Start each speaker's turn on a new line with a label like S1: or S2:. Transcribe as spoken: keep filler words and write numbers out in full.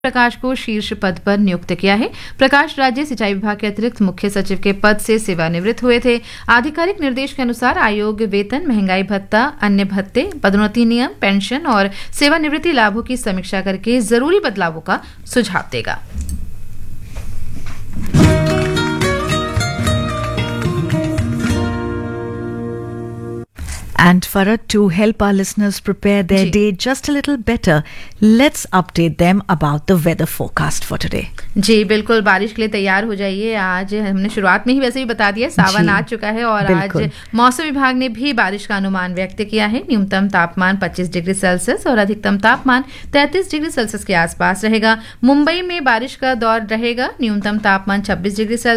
S1: प्रकाश को शीर्ष पद पर नियुक्त किया है। प्रकाश राज्य सिंचाई विभाग के अतिरिक्त मुख्य सचिव के पद से सेवानिवृत्त हुए थे। आधिकारिक निर्देश के अनुसार आयोग वेतन, महंगाई भत्ता, अन्य भत्ते, पदोन्नति नियम, पेंशन और सेवानिवृत्ति लाभों की समीक्षा करके जरूरी बदलावों का सुझाव देगा।
S2: And Farah, to help our listeners prepare their
S1: ji.
S2: day just a little better, let's update them about the weather forecast for today.
S1: जी बिल्कुल, बारिश के लिए तैयार हो जाइए। आज हमने शुरुआत में ही वैसे भी बता दिया, सावन आ चुका है और आज मौसम विभाग ने भी बारिश का अनुमान व्यक्त किया है। न्यूनतम तापमान पच्चीस डिग्री सेल्सियस और अधिकतम तापमान तैंतीस डिग्री सेल्सियस के आसपास रहेगा। मुंबई में बारिश का दौर रहेगा। न्यूनतम तापमान छब्बीस डिग्री सेल्सियस